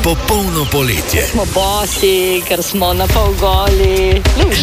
popolno poletje. Smo bosi, ker smo na pol goli.